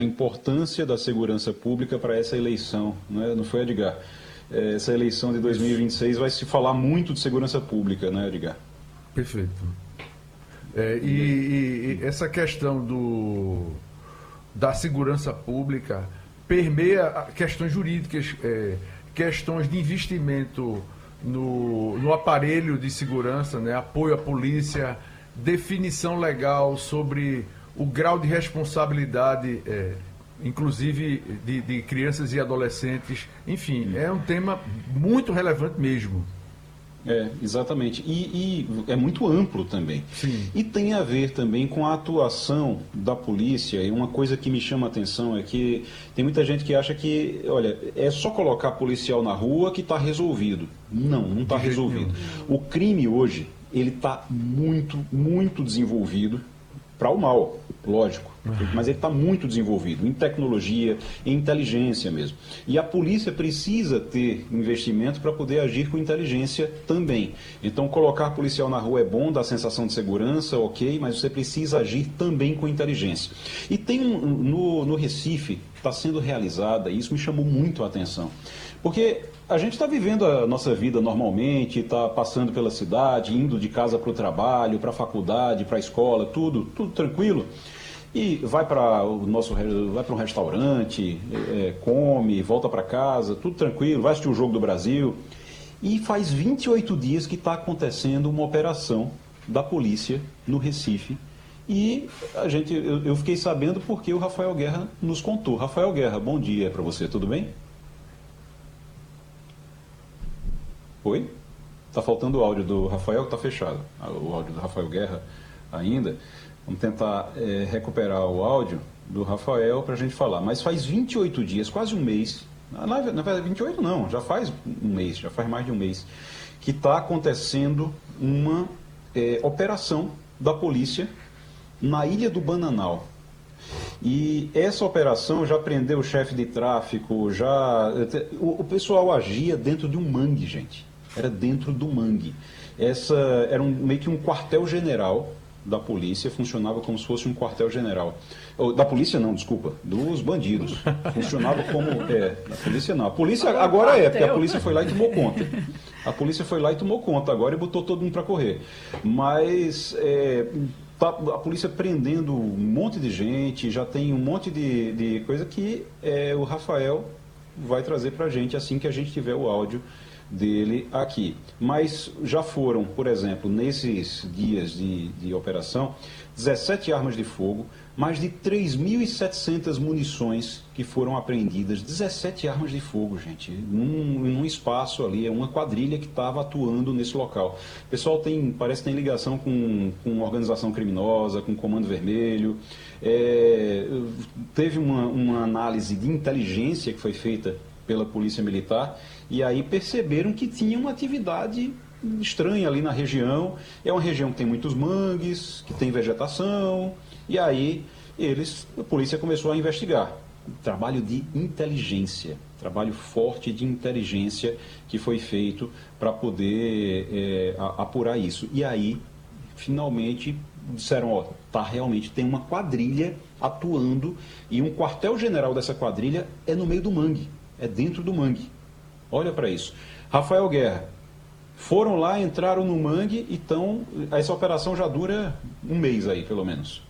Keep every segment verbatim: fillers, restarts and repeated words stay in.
a importância da segurança pública para essa eleição, não é? Não foi, Edgar? Essa eleição de dois mil e vinte e seis vai se falar muito de segurança pública, né, Edgar? Perfeito. É, e, e, e essa questão do, da segurança pública permeia questões jurídicas, é, questões de investimento no, no aparelho de segurança, né, apoio à polícia, definição legal sobre o grau de responsabilidade, é, inclusive de, de crianças e adolescentes. Enfim, é um tema muito relevante mesmo. É, exatamente. E, e é muito amplo também. Sim. E tem a ver também com a atuação da polícia. E uma coisa que me chama a atenção é que tem muita gente que acha que, olha, é só colocar policial na rua que está resolvido. Não, não está resolvido. O crime hoje, ele está muito, muito desenvolvido para o mal, lógico. Mas ele está muito desenvolvido em tecnologia, em inteligência mesmo. E a polícia precisa ter investimento para poder agir com inteligência também. Então, colocar policial na rua é bom, dá sensação de segurança, ok, mas você precisa agir também com inteligência. E tem um, no, no Recife, está sendo realizada, e isso me chamou muito a atenção. Porque a gente está vivendo a nossa vida normalmente, está passando pela cidade, indo de casa para o trabalho, para a faculdade, para a escola, tudo, tudo tranquilo. E vai para o nosso, vai para um restaurante, é, come, volta para casa, tudo tranquilo, vai assistir o Jogo do Brasil. E faz vinte e oito dias que está acontecendo uma operação da polícia no Recife. E a gente, eu, eu fiquei sabendo porque o Rafael Guerra nos contou. Rafael Guerra, bom dia para você, tudo bem? Oi? Está faltando o áudio do Rafael, que está fechado. O áudio do Rafael Guerra ainda. Vamos tentar é, recuperar o áudio do Rafael para a gente falar. Mas faz vinte e oito dias, quase um mês, na verdade vinte e oito não, já faz um mês, já faz mais de um mês, que está acontecendo uma é, operação da polícia na Ilha do Bananal. E essa operação já prendeu o chefe de tráfico, já o, o pessoal agia dentro de um mangue, gente. Era dentro do mangue. Essa era um, meio que um quartel-general da polícia, funcionava como se fosse um quartel-general. Da polícia não, desculpa, dos bandidos. Funcionava como... É, da polícia não. A polícia agora é, porque a polícia foi lá e tomou conta. A polícia foi lá e tomou conta agora e botou todo mundo para correr. Mas é, tá, a polícia prendendo um monte de gente, já tem um monte de, de coisa que é, o Rafael vai trazer para a gente assim que a gente tiver o áudio dele aqui. Mas já foram, por exemplo, nesses dias de, de operação, dezessete armas de fogo, mais de três mil e setecentas munições que foram apreendidas. dezessete armas de fogo, gente, num, num espaço ali, é uma quadrilha que estava atuando nesse local. O pessoal tem, parece que tem ligação com, com organização criminosa, com Comando Vermelho. É, teve uma, uma análise de inteligência que foi feita pela Polícia Militar, e aí perceberam que tinha uma atividade estranha ali na região. É uma região que tem muitos mangues, que tem vegetação, e aí eles, a polícia começou a investigar. Trabalho de inteligência, trabalho forte de inteligência que foi feito para poder é, apurar isso. E aí, finalmente, disseram, ó, tá, realmente tem uma quadrilha atuando, e um quartel-general dessa quadrilha é no meio do mangue. É dentro do mangue. Olha para isso. Rafael Guerra, foram lá, entraram no mangue, então essa operação já dura um mês aí, pelo menos.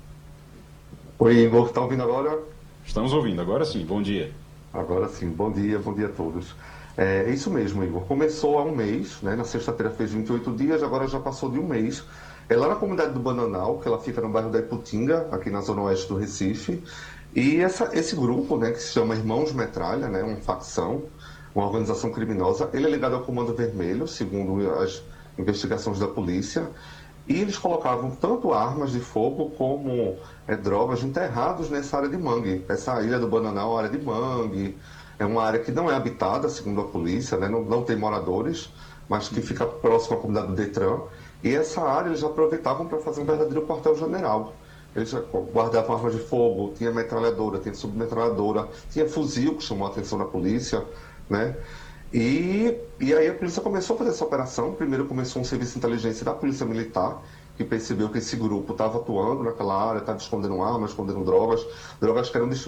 Oi, Igor, está ouvindo agora? Estamos ouvindo, agora sim, bom dia. Agora sim, bom dia, bom dia a todos. É, é isso mesmo, Igor. Começou há um mês, né? Na sexta-feira fez vinte e oito dias, agora já passou de um mês. É lá na comunidade do Bananal, que ela fica no bairro da Iputinga, aqui na zona oeste do Recife. E essa, esse grupo, né, que se chama Irmãos Metralha, né, uma facção, uma organização criminosa, ele é ligado ao Comando Vermelho, segundo as investigações da polícia, e eles colocavam tanto armas de fogo como é, drogas enterrados nessa área de mangue. Essa ilha do Bananal é uma área de mangue, é uma área que não é habitada, segundo a polícia, né, não, não tem moradores, mas que fica próxima à comunidade do Detran, e essa área eles aproveitavam para fazer um verdadeiro quartel-general. Eles guardavam armas de fogo, tinha metralhadora, tinha submetralhadora, tinha fuzil, que chamou a atenção da polícia, né? E, e aí a polícia começou a fazer essa operação. Primeiro começou um serviço de inteligência da Polícia Militar, que percebeu que esse grupo estava atuando naquela área, estava escondendo armas, escondendo drogas, drogas que eram distribuídas